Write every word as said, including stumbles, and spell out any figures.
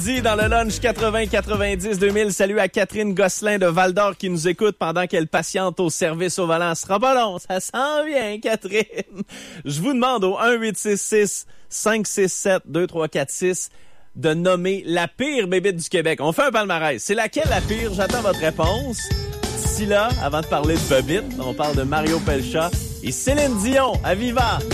Dans le lunch quatre-vingts quatre-vingt-dix deux mille, salut à Catherine Gosselin de Val-d'Or qui nous écoute pendant qu'elle patiente au service au volant. Ce sera pas long, ça s'en vient, Catherine. Je vous demande au un huit six six cinq six sept deux trois quatre six de nommer la pire bébite du Québec. On fait un palmarès. C'est laquelle la pire? J'attends votre réponse. D'ici là, avant de parler de bébite, on parle de Mario Pelcha et Céline Dion à Viva.